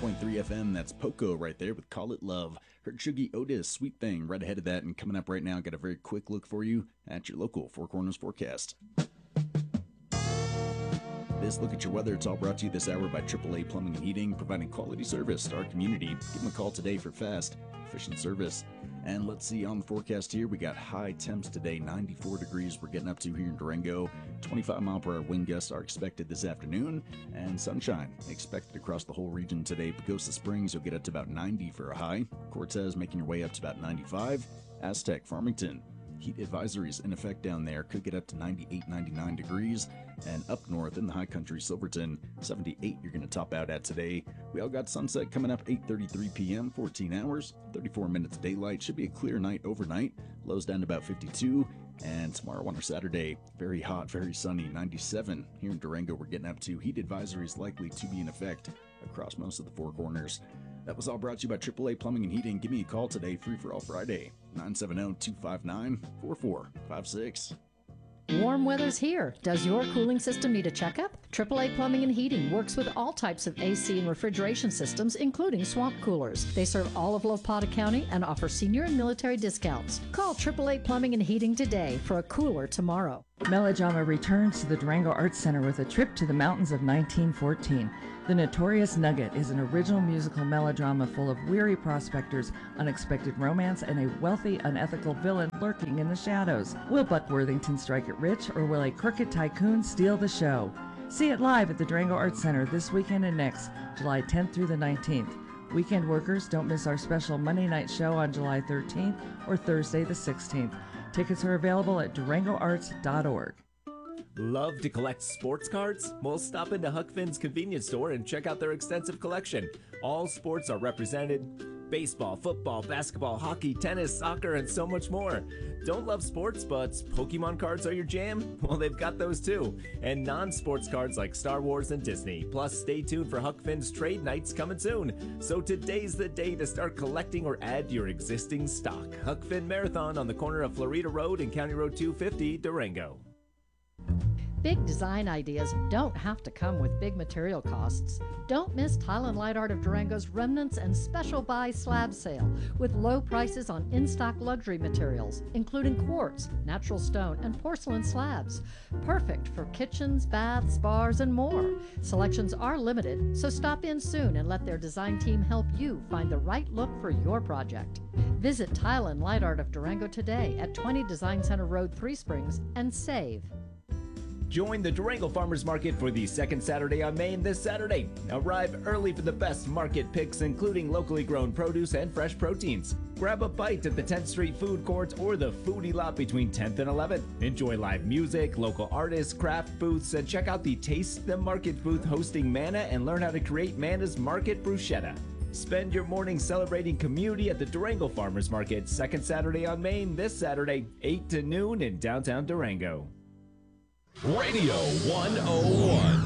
101.3 FM. That's Poco right there with Call It Love. Heard Shuggy Otis, Sweet Thing, right ahead of that. And coming up right now, got a very quick look for you at your local Four Corners forecast. This look at your weather, it's all brought to you this hour by AAA Plumbing and Heating, providing quality service to our community. Give them a call today for fast, efficient service. And let's see on the forecast here, we got high temps today, 94 degrees we're getting up to here in Durango. 25-mile-per-hour wind gusts are expected this afternoon, and sunshine expected across the whole region today. Pagosa Springs, you'll get up to about 90 for a high. Cortez making your way up to about 95. Aztec, Farmington, heat advisories in effect down there, could get up to 98, 99 degrees. And up north in the high country, Silverton, 78 you're going to top out at today. We all got sunset coming up 8:33 p.m., 14 hours, 34 minutes daylight. Should be a clear night overnight. Lows down to about 52. And tomorrow on our Saturday, very hot, very sunny, 97. Here in Durango, we're getting up to heat advisories likely to be in effect across most of the Four Corners. That was all brought to you by AAA Plumbing and Heating. Give me a call today, Free for All Friday, 970-259-4456. Warm weather's here. Does your cooling system need a checkup? AAA Plumbing and Heating works with all types of AC and refrigeration systems, including swamp coolers. They serve all of Lopata County and offer senior and military discounts. Call AAA Plumbing and Heating today for a cooler tomorrow. Melodrama returns to the Durango Arts Center with a trip to the mountains of 1914. The Notorious Nugget is an original musical melodrama full of weary prospectors, unexpected romance, and a wealthy, unethical villain lurking in the shadows. Will Buck Worthington strike it rich, or will a crooked tycoon steal the show? See it live at the Durango Arts Center this weekend and next, July 10th through the 19th. Weekend workers, don't miss our special Monday night show on July 13th or Thursday the 16th. Tickets are available at durangoarts.org. Love to collect sports cards? Well, stop into Huck Finn's convenience store and check out their extensive collection. All sports are represented. Baseball, football, basketball, hockey, tennis, soccer, and so much more. Don't love sports, but Pokemon cards are your jam? Well, they've got those too. And non-sports cards like Star Wars and Disney. Plus, stay tuned for Huck Finn's trade nights coming soon. So today's the day to start collecting or add to your existing stock. Huck Finn Marathon on the corner of Florida Road and County Road 250, Durango. Big design ideas don't have to come with big material costs. Don't miss Tile and Light Art of Durango's Remnants and Special Buy Slab Sale with low prices on in-stock luxury materials, including quartz, natural stone, and porcelain slabs. Perfect for kitchens, baths, bars, and more. Selections are limited, so stop in soon and let their design team help you find the right look for your project. Visit Tile and Light Art of Durango today at 20 Design Center Road, Three Springs, and save. Join the Durango Farmers Market for the second Saturday on Main this Saturday. Arrive early for the best market picks, including locally grown produce and fresh proteins. Grab a bite at the 10th Street Food Court or the Foodie Lot between 10th and 11th. Enjoy live music, local artists, craft booths, and check out the Taste the Market booth hosting Manna and learn how to create Manna's Market Bruschetta. Spend your morning celebrating community at the Durango Farmers Market, second Saturday on Main this Saturday, 8 to noon in downtown Durango. Radio 101.